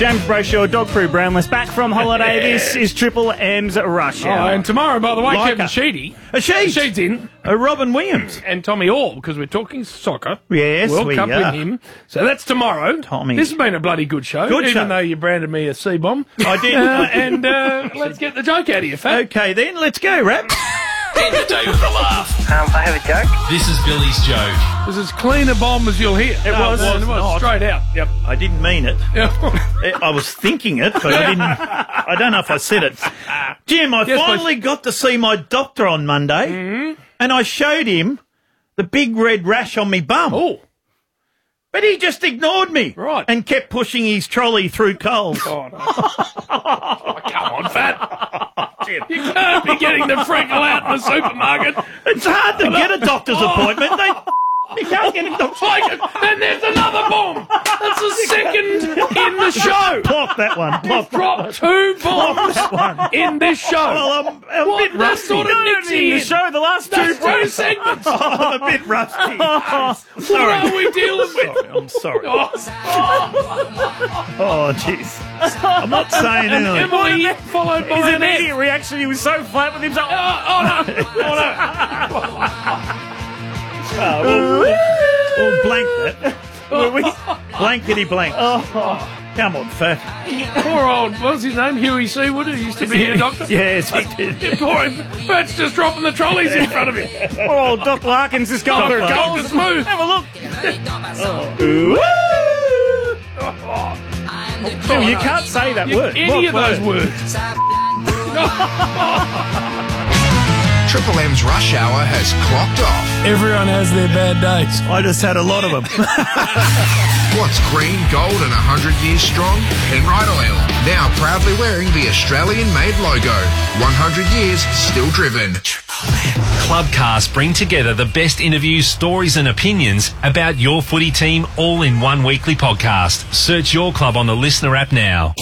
James Brayshaw, Dog Crew Brownless, back from holiday. This is Triple M's Rush Hour. And tomorrow, by the way, Kevin Sheedy. Sheed's in. Robin Williams. And Tommy Orr, because we're talking soccer. Yes, World Cup we are. with him. So that's tomorrow. Tommy. This has been a bloody good show. Good even show. though you branded me a C-bomb. I did. And let's get the joke out of you, Fat. Okay, then, let's go, Rap. End the day with a laugh. I have a joke. This is Billy's joke. It was as clean a bomb as you'll hear. It was not. Straight out. Yep. I didn't mean it. I was thinking it, but I didn't. I don't know if I said it. Jim, I finally got to see my doctor on Monday, and I showed him the big red rash on me bum. Oh. But he just ignored me. Right. And kept pushing his trolley through Coles. Oh, no. Come on, Fat. You can't be getting the freckle out in the supermarket. It's hard to get a doctor's appointment. You can't get a doctor's appointment. Then there's another bomb. That's the second in the show. Block that one. Block that Dropped one. two bombs Block that one. in this show. Well, I'm a bit What rusty. sort of Nixie The in? show, the last That's two two segments. Oh, I'm a bit rusty. What are we dealing with? I'm sorry. Oh, Oh, jeez. I'm not saying anything. Emily followed by His an immediate reaction, he was so flat with himself. Oh, no. We'll blank that. Blankety blank. Come on, Fat. Poor old, what's his name? Huey Seawood, who used to be a doctor. Yes, he did. Poor him. Fat's just dropping the trolleys in front of him. Poor old Doc Larkins is going for a goal. Dr. Smooth. Have a look. Phil, you can't say that word. Any of those words. Triple M's Rush Hour has clocked off. Everyone has their bad days. I just had a lot of them. What's green, gold and 100 years strong? Penrite Oil. Now proudly wearing the Australian-made logo. 100 years still driven. Clubcast bring together the best interviews, stories and opinions about your footy team all in one weekly podcast. Search your club on the Listener app now.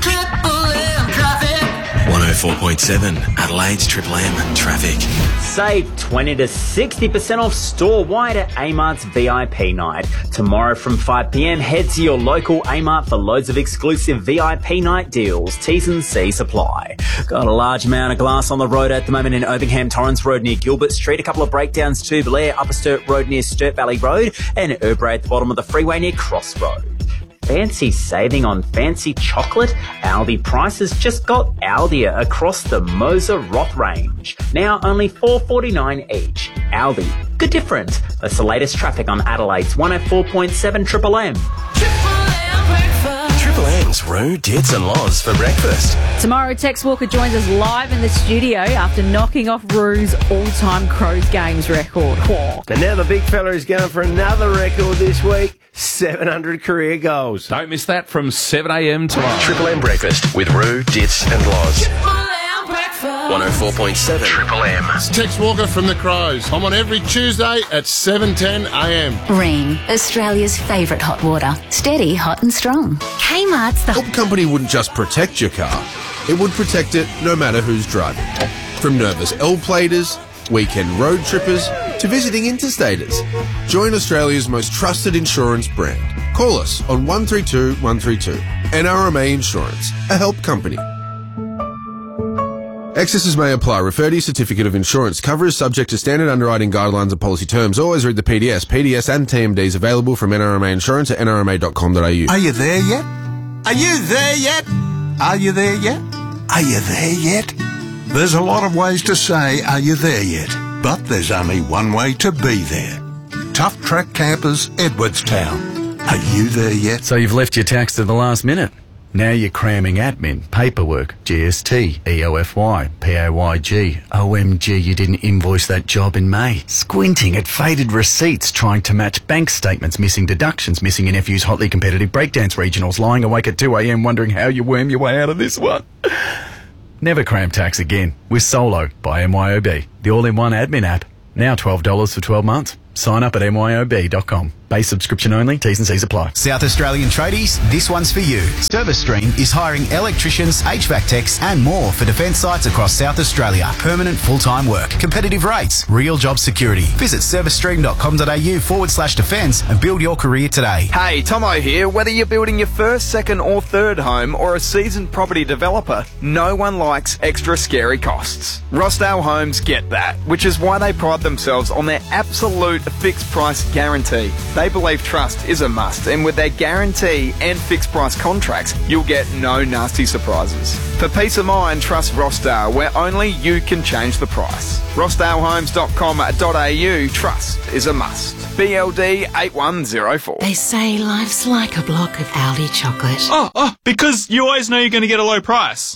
104.7 Adelaide's Triple M Traffic. Save 20 to 60% off store-wide at Amart's VIP night. Tomorrow from 5 p.m, head to your local Amart for loads of exclusive VIP night deals. T's and C's apply. Got a large amount of glass on the road at the moment in Ovingham Torrens Road near Gilbert Street. A couple of breakdowns to Blair, Upper Sturt Road near Sturt Valley Road, and Urbray at the bottom of the freeway near Cross Road. Fancy saving on fancy chocolate? Aldi prices just got Aldier across the Moser Roth range. Now only $4.49 each. Aldi. Good difference. That's the latest traffic on Adelaide's 104.7 Triple M. Triple M's Roo, Dits and Loz for breakfast. Tomorrow, Tex Walker joins us live in the studio after knocking off Roo's all-time Crows games record. Whoa. And now the big fella is going for another record this week, 700 career goals. Don't miss that from 7 a.m. tomorrow. Triple M breakfast with Roo, Dits and Loz. 104.7 Triple M. It's Tex Walker from the Crows. I'm on every Tuesday at 7:10 a.m. Ring, Australia's favourite hot water. Steady, hot and strong. Kmart's the... Help Company wouldn't just protect your car, it would protect it no matter who's driving. From nervous L-platers, weekend road trippers, to visiting interstaters. Join Australia's most trusted insurance brand. Call us on 132 132. NRMA Insurance, a help company. Excesses may apply. Refer to your certificate of insurance. Cover is subject to standard underwriting guidelines and policy terms. Always read the PDS. PDS and TMDs available from NRMA Insurance at nrma.com.au. Are you there yet? Are you there yet? Are you there yet? Are you there yet? There's a lot of ways to say, are you there yet? But there's only one way to be there. Tough Track Campers, Edwardstown. Are you there yet? So you've left your tax to the last minute. Now you're cramming admin, paperwork, GST, EOFY, PAYG. OMG, you didn't invoice that job in May. Squinting at faded receipts, trying to match bank statements, missing deductions, missing your nephew's hotly competitive breakdance regionals, lying awake at 2 a.m. wondering how you worm your way out of this one. Never cram tax again with Solo by MYOB, the all-in-one admin app. Now $12 for 12 months. Sign up at myob.com. Base subscription only. T's and C's apply. South Australian tradies, this one's for you. ServiceStream is hiring electricians, HVAC techs and more for defence sites across South Australia. Permanent full-time work, competitive rates, real job security. Visit servicestream.com.au/defence and build your career today. Hey, Tomo here. Whether you're building your first, second or third home or a seasoned property developer, no one likes extra scary costs. Rossdale Homes get that, which is why they pride themselves on their absolute fixed price guarantee. They believe trust is a must, and with their guarantee and fixed price contracts, you'll get no nasty surprises. For peace of mind, trust Rossdale, where only you can change the price. rossdalehomes.com.au. Trust is a must. BLD 8104. They say life's like a block of Aldi chocolate. Oh, because you always know you're going to get a low price.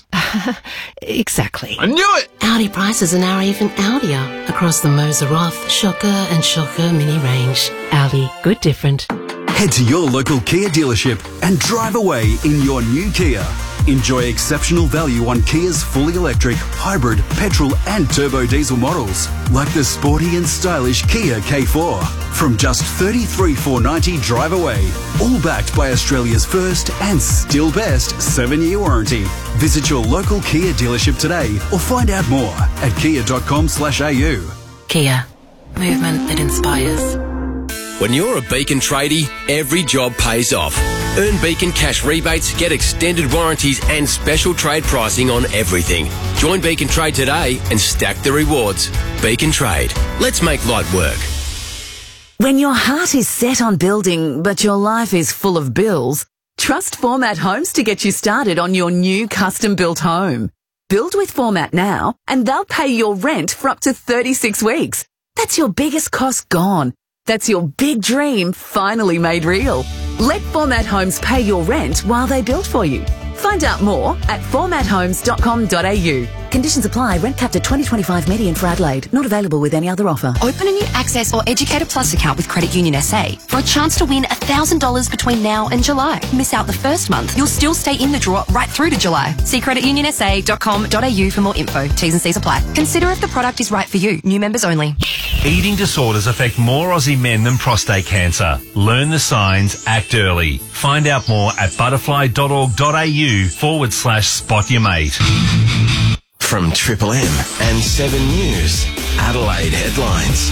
Exactly. I knew it! Aldi prices are now even Aldier across the Moser Roth, Shocker and Shocker mini range. Aldi, good different. Head to your local Kia dealership and drive away in your new Kia. Enjoy exceptional value on Kia's fully electric, hybrid, petrol and turbo diesel models, like the sporty and stylish Kia K4. From just $33,490 drive away, all backed by Australia's first and still best 7-year warranty. Visit your local Kia dealership today or find out more at kia.com/au. Kia, movement that inspires. When you're a Beacon tradie, every job pays off. Earn Beacon cash rebates, get extended warranties and special trade pricing on everything. Join Beacon Trade today and stack the rewards. Beacon Trade. Let's make light work. When your heart is set on building, but your life is full of bills, trust Format Homes to get you started on your new custom-built home. Build with Format now, and they'll pay your rent for up to 36 weeks. That's your biggest cost gone. That's your big dream finally made real. Let Format Homes pay your rent while they build for you. Find out more at formathomes.com.au. Conditions apply. Rent capped at 2025 median for Adelaide. Not available with any other offer. Open a new Access or Educator Plus account with Credit Union SA for a chance to win $1,000 between now and July. Miss out the first month, you'll still stay in the draw right through to July. See creditunionsa.com.au for more info. T's and C's apply. Consider if the product is right for you. New members only. Eating disorders affect more Aussie men than prostate cancer. Learn the signs, act early. Find out more at butterfly.org.au/spot your mate. From Triple M and 7 News, Adelaide headlines.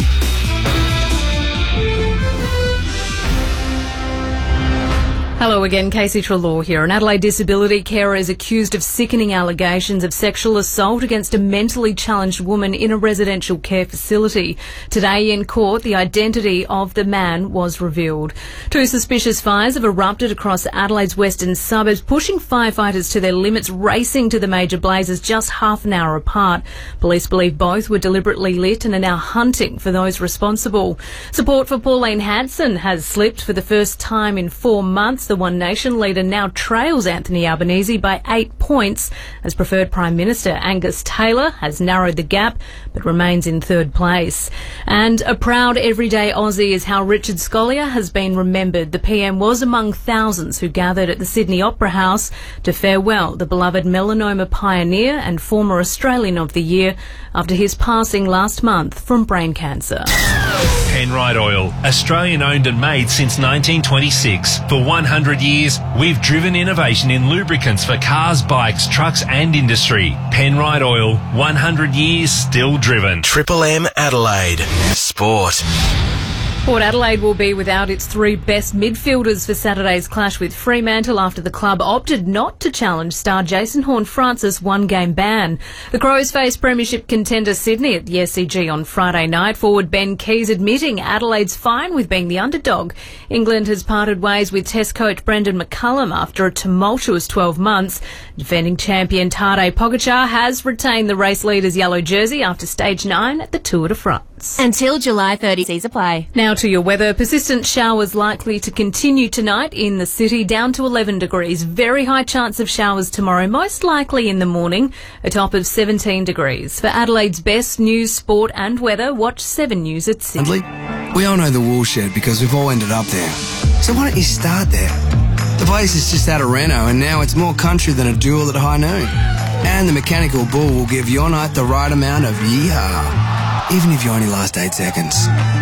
Hello again, Casey Treloar here. An Adelaide disability carer is accused of sickening allegations of sexual assault against a mentally challenged woman in a residential care facility. Today in court, the identity of the man was revealed. 2 suspicious fires have erupted across Adelaide's western suburbs, pushing firefighters to their limits, racing to the major blazes just half an hour apart. Police believe both were deliberately lit and are now hunting for those responsible. Support for Pauline Hanson has slipped for the first time in 4 months. The One Nation leader now trails Anthony Albanese by 8 points, as preferred Prime Minister Angus Taylor has narrowed the gap but remains in 3rd place. And a proud everyday Aussie is how Richard Scolyer has been remembered. The PM was among thousands who gathered at the Sydney Opera House to farewell the beloved melanoma pioneer and former Australian of the Year after his passing last month from brain cancer. Penrite Oil, Australian owned and made since 1926. For 100 years, we've driven innovation in lubricants for cars, bikes, trucks and industry. Penrite Oil, 100 years still driven. Triple M Adelaide. Sport. Port Adelaide will be without its 3 best midfielders for Saturday's clash with Fremantle after the club opted not to challenge star Jason Horne-Francis' 1-game ban. The Crows face Premiership contender Sydney at the SCG on Friday night. Forward Ben Keys admitting Adelaide's fine with being the underdog. England has parted ways with Test coach Brendan McCullum after a tumultuous 12 months. Defending champion Tadej Pogacar has retained the race leader's yellow jersey after stage 9 at the Tour de France. Until July 30, C's apply. Now to your weather. Persistent showers likely to continue tonight in the city, down to 11 degrees. Very high chance of showers tomorrow, most likely in the morning, a top of 17 degrees. For Adelaide's best news, sport and weather, watch 7 News at 6. We all know the Woolshed because we've all ended up there. So why don't you start there? The place is just out of reno and now it's more country than a duel at high noon. And the mechanical bull will give your night the right amount of yeehaw, even if you only last 8 seconds.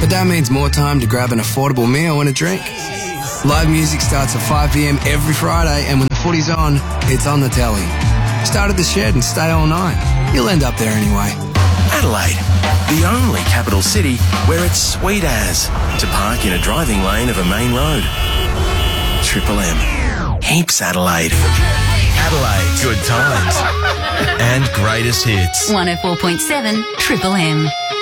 but that means more time to grab an affordable meal and a drink. Live music starts at 5 p.m. every Friday, and when the footy's on, it's on the telly. Start at the Shed and stay all night. You'll end up there anyway. Adelaide, the only capital city where it's sweet as to park in a driving lane of a main road. Triple M. Heaps Adelaide. Adelaide, good times. And greatest hits. 104.7 Triple M.